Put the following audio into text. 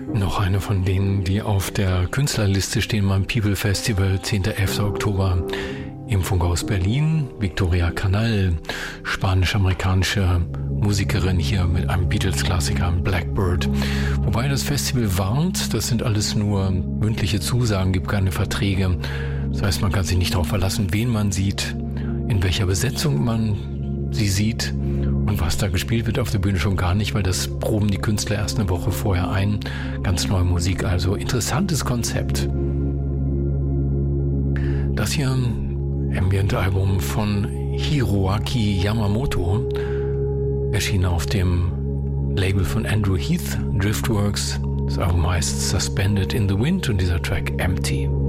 Noch eine von denen, die auf der Künstlerliste stehen beim People Festival, 10. 11. Oktober im Funkhaus Berlin. Victoria Canal, spanisch-amerikanische Musikerin hier mit einem Beatles-Klassiker, Blackbird. Wobei das Festival warnt, das sind alles nur mündliche Zusagen, gibt keine Verträge. Das heißt, man kann sich nicht darauf verlassen, wen man sieht, in welcher Besetzung man sie sieht. Und was da gespielt wird auf der Bühne schon gar nicht, weil das proben die Künstler erst eine Woche vorher ein. Ganz neue Musik, also interessantes Konzept. Das hier Ambient-Album von Hiroaki Yamamoto erschien auf dem Label von Andrew Heath, Driftworks. Das Album heißt Suspended in the Wind und dieser Track Empty.